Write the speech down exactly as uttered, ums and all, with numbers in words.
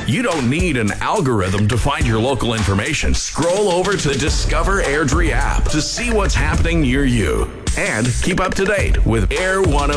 You don't need an algorithm to find your local information. Scroll over to the Discover Airdrie app to see what's happening near you. And keep up to date with Air one oh